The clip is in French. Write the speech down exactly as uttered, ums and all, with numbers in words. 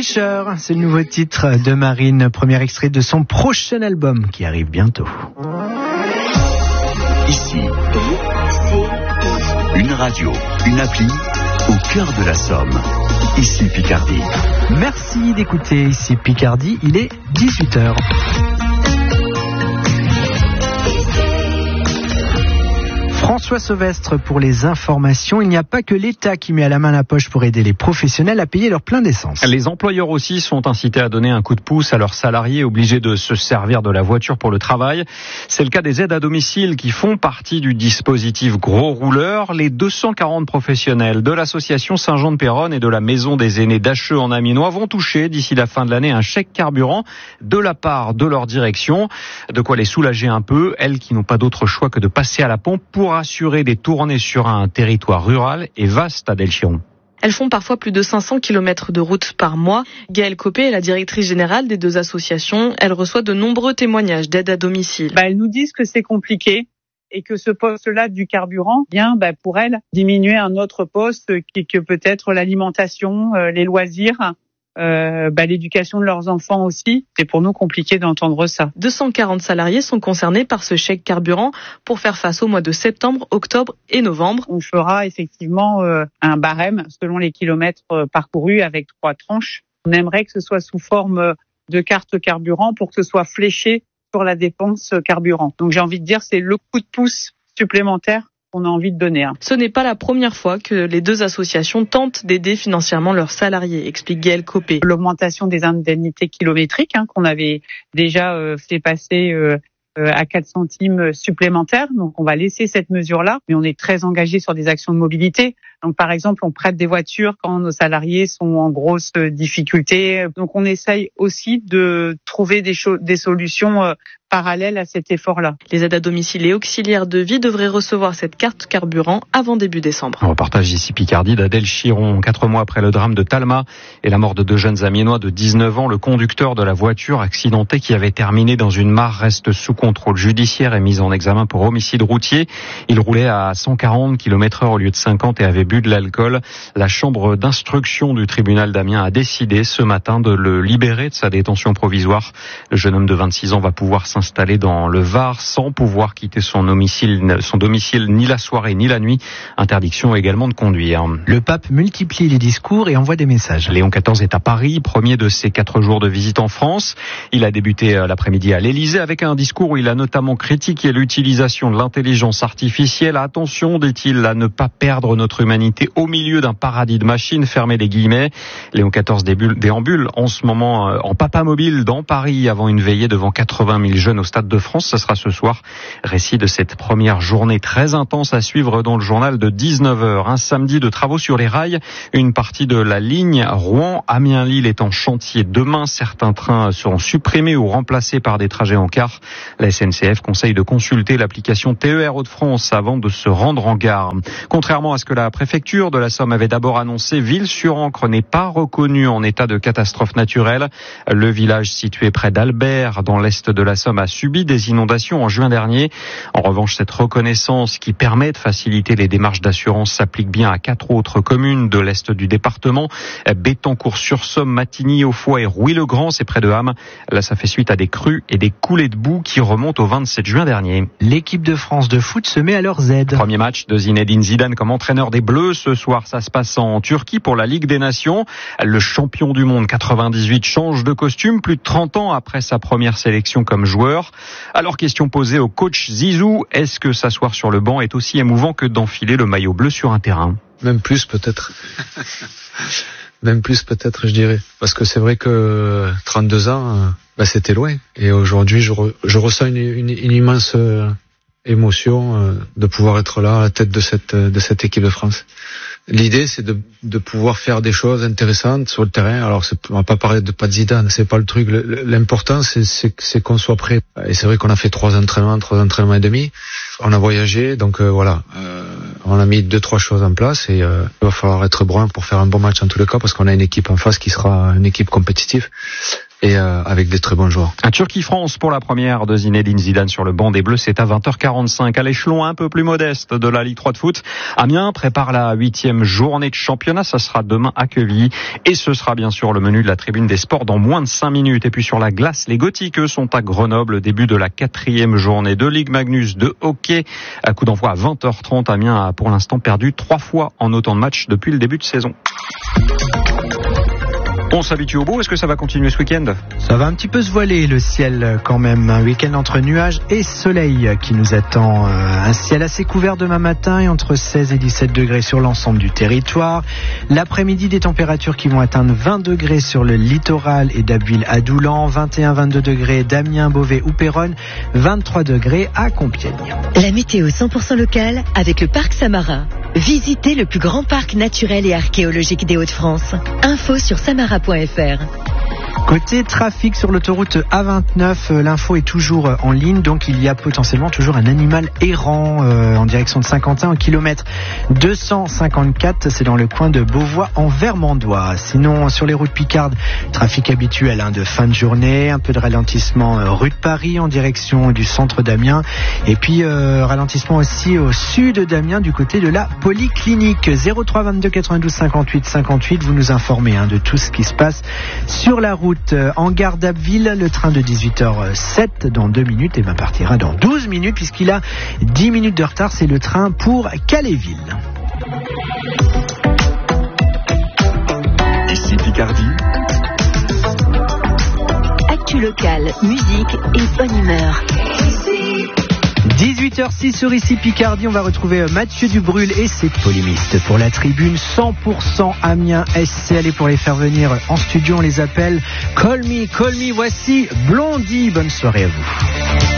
Tricheur, c'est le nouveau titre de Marine, premier extrait de son prochain album qui arrive bientôt. Ici, une radio, une appli au cœur de la Somme. Ici Picardie. Merci d'écouter Ici Picardie, il est dix-huit heures. François Sauvestre pour les informations. Il n'y a pas que l'État qui met à la main la poche pour aider les professionnels à payer leur plein d'essence. Les employeurs aussi sont incités à donner un coup de pouce à leurs salariés obligés de se servir de la voiture pour le travail. C'est le cas des aides à domicile qui font partie du dispositif Gros Rouleur. Les deux cent quarante professionnels de l'association Saint-Jean-de-Péronne et de la Maison des Aînés d'Acheux en Aminois vont toucher d'ici la fin de l'année un chèque carburant de la part de leur direction. De quoi les soulager un peu, elles qui n'ont pas d'autre choix que de passer à la pompe pour assurer des tournées sur un territoire rural et vaste à Delchiron. Elles font parfois plus de cinq cents kilomètres de route par mois. Gaëlle Copé est la directrice générale des deux associations. Elle reçoit de nombreux témoignages d'aide à domicile. Bah, elles nous disent que c'est compliqué et que ce poste-là du carburant vient bah, pour elles diminuer un autre poste qui que peut-être l'alimentation, euh, les loisirs. Euh, bah, l'éducation de leurs enfants aussi. C'est pour nous compliqué d'entendre ça. deux cent quarante salariés sont concernés par ce chèque carburant pour faire face au mois de septembre, octobre et novembre. On fera effectivement euh, un barème selon les kilomètres parcourus avec trois tranches. On aimerait que ce soit sous forme de carte carburant pour que ce soit fléché sur la dépense carburant. Donc j'ai envie de dire c'est le coup de pouce supplémentaire qu'on a envie de donner. Ce n'est pas la première fois que les deux associations tentent d'aider financièrement leurs salariés, explique Gaëlle Copé. L'augmentation des indemnités kilométriques hein, qu'on avait déjà euh, fait passer euh, euh, à quatre centimes supplémentaires. Donc on va laisser cette mesure-là, mais on est très engagé sur des actions de mobilité. Donc par exemple, on prête des voitures quand nos salariés sont en grosse difficulté. Donc on essaye aussi de trouver des, cho- des solutions euh, parallèle à cet effort-là. Les aides à domicile et auxiliaires de vie devraient recevoir cette carte carburant avant début décembre. On repartage ici Picardie d'Adèle Chiron. Quatre mois après le drame de Talma et la mort de deux jeunes Amiénois de dix-neuf ans, le conducteur de la voiture accidentée qui avait terminé dans une mare reste sous contrôle judiciaire et mis en examen pour homicide routier. Il roulait à cent quarante kilomètres heure au lieu de cinquante et avait bu de l'alcool. La chambre d'instruction du tribunal d'Amiens a décidé ce matin de le libérer de sa détention provisoire. Le jeune homme de vingt-six ans va pouvoir s'installer installé dans le Var sans pouvoir quitter son domicile, son domicile ni la soirée ni la nuit. Interdiction également de conduire. Le pape multiplie les discours et envoie des messages. Léon quatorze est à Paris, premier de ses quatre jours de visite en France. Il a débuté l'après-midi à l'Élysée avec un discours où il a notamment critiqué l'utilisation de l'intelligence artificielle. Attention, dit-il, à ne pas perdre notre humanité au milieu d'un paradis de machines, fermez les guillemets. Léon quatorze déambule en ce moment en papa mobile dans Paris avant une veillée devant quatre-vingt mille jeunes au Stade de France. Ce sera ce soir. Récit de cette première journée très intense à suivre dans le journal de dix-neuf heures. Un samedi de travaux sur les rails. Une partie de la ligne Rouen-Amiens-Lille est en chantier. Demain, certains trains seront supprimés ou remplacés par des trajets en car. La S N C F conseille de consulter l'application T E R Hauts-de-France avant de se rendre en gare. Contrairement à ce que la préfecture de la Somme avait d'abord annoncé, Ville-sur-Ancre n'est pas reconnue en état de catastrophe naturelle. Le village situé près d'Albert, dans l'est de la Somme, a subi des inondations en juin dernier. En revanche, cette reconnaissance qui permet de faciliter les démarches d'assurance s'applique bien à quatre autres communes de l'est du département. Bettencourt-sur-Somme, Matigny, Auffoy et Rouy-le-Grand, c'est près de Ham. Là, ça fait suite à des crues et des coulées de boue qui remontent au vingt-sept juin dernier. L'équipe de France de foot se met à leurs aides. Premier match de Zinedine Zidane comme entraîneur des Bleus. Ce soir, ça se passe en Turquie pour la Ligue des Nations. Le champion du monde quatre-vingt-dix-huit change de costume plus de trente ans après sa première sélection comme joueur. Alors, question posée au coach Zizou, est-ce que s'asseoir sur le banc est aussi émouvant que d'enfiler le maillot bleu sur un terrain ? Même plus peut-être. Même plus peut-être, je dirais. Parce que c'est vrai que trente-deux ans, bah, c'était loin. Et aujourd'hui, je, re, je ressens une, une, une immense euh, émotion euh, de pouvoir être là à la tête de cette, de cette équipe de France. L'idée, c'est de, de pouvoir faire des choses intéressantes sur le terrain. Alors, c'est, on va pas parler de pas de Zidane, c'est pas le truc. L'important, c'est, c'est, c'est qu'on soit prêt. Et c'est vrai qu'on a fait trois entraînements, trois entraînements et demi. On a voyagé, donc euh, voilà. Euh, on a mis deux, trois choses en place et euh, il va falloir être brun pour faire un bon match en tous les cas parce qu'on a une équipe en face qui sera une équipe compétitive. et euh, avec des très bons joueurs. Un Turquie-France pour la première de Zinedine Zidane sur le banc des Bleus, c'est à vingt heures quarante-cinq. À l'échelon un peu plus modeste de la Ligue trois de foot, Amiens prépare la huitième journée de championnat. Ça sera demain à Quevilly et ce sera bien sûr le menu de la tribune des sports dans moins de cinq minutes. Et puis sur la glace, les Gothiques eux, sont à Grenoble, début de la quatrième journée de Ligue Magnus de hockey. À coup d'envoi à vingt heures trente, Amiens a pour l'instant perdu trois fois en autant de matchs depuis le début de saison. On s'habitue au beau, est-ce que ça va continuer ce week-end ? Ça va un petit peu se voiler le ciel quand même, un week-end entre nuages et soleil qui nous attend. Un ciel assez couvert demain matin et entre seize et dix-sept degrés sur l'ensemble du territoire. L'après-midi, des températures qui vont atteindre vingt degrés sur le littoral et d'Abbeville à Doulan, vingt et un à vingt-deux degrés d'Amiens, Beauvais ou Péronne, vingt-trois degrés à Compiègne. La météo cent pour cent locale avec le parc Samara. Visitez le plus grand parc naturel et archéologique des Hauts-de-France. Info sur samara point f r. Côté trafic sur l'autoroute A vingt-neuf, l'info est toujours en ligne, donc il y a potentiellement toujours un animal errant euh, en direction de Saint-Quentin au kilomètre deux cent cinquante-quatre, c'est dans le coin de Beauvois en Vermandois. Sinon, sur les routes picardes, trafic habituel hein, de fin de journée, un peu de ralentissement euh, rue de Paris en direction du centre d'Amiens, et puis euh, ralentissement aussi au sud d'Amiens du côté de la Polyclinique. zéro trois vingt-deux quatre-vingt-douze cinquante-huit cinquante-huit, vous nous informez hein, de tout ce qui se passe sur la route. En gare d'Abbeville, le train de dix-huit heures sept dans deux minutes et ben partira dans douze minutes puisqu'il a dix minutes de retard. C'est le train pour Calais-Ville. Ici Picardie. Actu locale, musique et bonne humeur. dix-huit heures six sur Ici Picardie, on va retrouver Mathieu Dubrul et ses polémistes pour la tribune cent pour cent Amiens S C. Allez, pour les faire venir en studio, on les appelle Call Me, Call Me. Voici Blondie. Bonne soirée à vous.